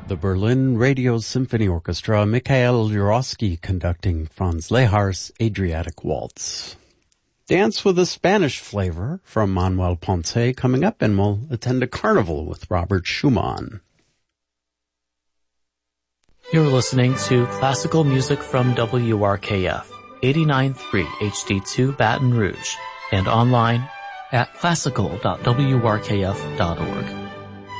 The Berlin Radio Symphony Orchestra, Mikhail Jurovsky conducting Franz Lehar's Adriatic Waltz. Dance with a Spanish flavor from Manuel Ponce coming up, and we'll attend a carnival with Robert Schumann. You're listening to classical music from WRKF, 89.3 HD2 Baton Rouge, and online at classical.wrkf.org.